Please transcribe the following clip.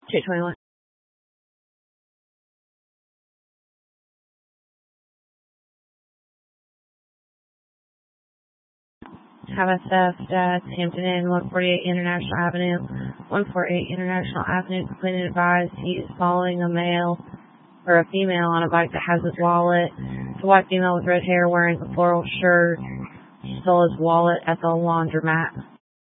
221. Have a theft at Hampton Inn, 148 International Avenue. 148 International Avenue. Complainant advised he is following a male or a female on a bike that has his wallet. It's a white female with red hair wearing a floral shirt. She stole his wallet at the laundromat.